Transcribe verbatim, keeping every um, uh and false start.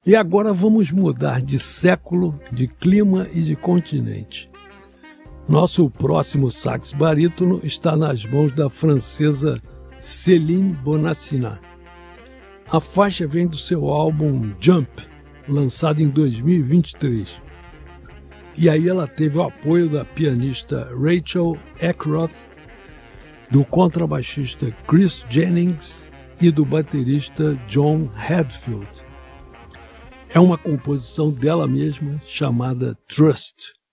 E agora vamos mudar de século, de clima e de continente. Nosso próximo sax barítono está nas mãos da francesa Céline Bonassina. A faixa vem do seu álbum Jump, lançado em dois mil e vinte e três. E aí ela teve o apoio da pianista Rachel Eckroth, do contrabaixista Chris Jennings e do baterista John Hadfield. É uma composição dela mesma chamada Trust.